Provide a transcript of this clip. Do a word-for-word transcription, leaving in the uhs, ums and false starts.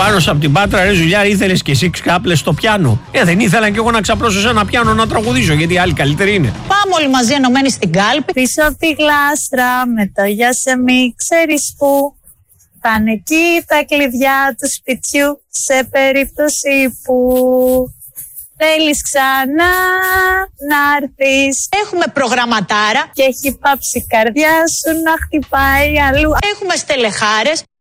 Πάνος από την Πάτρα, ρε Ζουλιάρη, ήθελες και εσύ ξάπλες στο πιάνο? Ε, δεν ήθελα κι εγώ να ξαπλώσω σε ένα πιάνο να τραγουδήσω, γιατί οι άλλοι καλύτεροι είναι. Πάμε όλοι μαζί ενωμένοι στην κάλπη. Πίσω από τη γλάστρα, με το γεια σε μη ξέρεις που. Πάνε εκεί τα κλειδιά του σπιτιού, σε περίπτωση που θέλεις ξανά να έρθεις. Έχουμε προγραμματάρα και έχει πάψει η καρδιά σου να χτυπάει αλλού. Έχουμε στελεχάρες.